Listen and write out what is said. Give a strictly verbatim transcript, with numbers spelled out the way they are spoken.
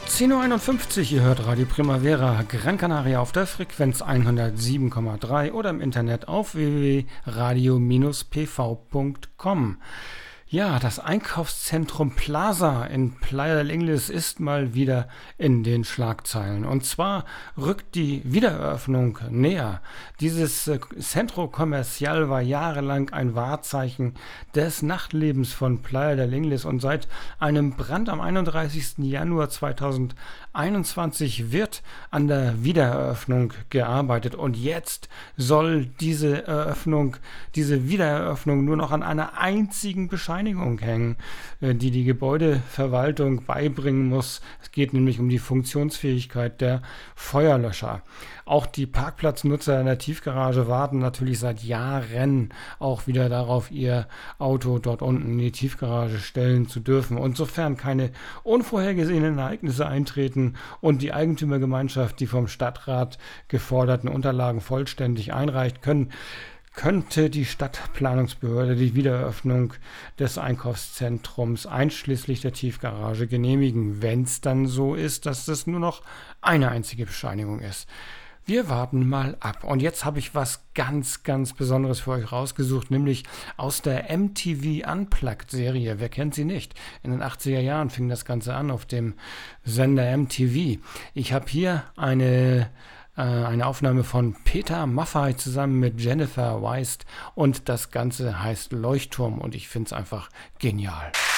zehn Uhr einundfünfzig, ihr hört Radio Primavera, Gran Canaria auf der Frequenz hundertsieben Komma drei oder im Internet auf w w w punkt radio Bindestrich p v punkt com. Ja, das Einkaufszentrum Plaza in Playa del Ingles ist mal wieder in den Schlagzeilen. Und zwar rückt die Wiedereröffnung näher. Dieses äh, Centro Comercial war jahrelang ein Wahrzeichen des Nachtlebens von Playa del Ingles und seit einem Brand am einunddreißigsten Januar zweitausendeinundzwanzig wird an der Wiedereröffnung gearbeitet. Und jetzt soll diese Eröffnung, diese Wiedereröffnung nur noch an einer einzigen Bescheinigung hängen, die die Gebäudeverwaltung beibringen muss. Es geht nämlich um die Funktionsfähigkeit der Feuerlöscher. Auch die Parkplatznutzer in der Tiefgarage warten natürlich seit Jahren auch wieder darauf, ihr Auto dort unten in die Tiefgarage stellen zu dürfen. Und sofern keine unvorhergesehenen Ereignisse eintreten und die Eigentümergemeinschaft die vom Stadtrat geforderten Unterlagen vollständig einreicht, können könnte die Stadtplanungsbehörde die Wiedereröffnung des Einkaufszentrums einschließlich der Tiefgarage genehmigen, wenn es dann so ist, dass das nur noch eine einzige Bescheinigung ist. Wir warten mal ab. Und jetzt habe ich was ganz, ganz Besonderes für euch rausgesucht, nämlich aus der M T V Unplugged-Serie. Wer kennt sie nicht? In den achtziger Jahren fing das Ganze an auf dem Sender M T V. Ich habe hier eine... Eine Aufnahme von Peter Maffay zusammen mit Jennifer Weist und das Ganze heißt Leuchtturm und ich finde es einfach genial.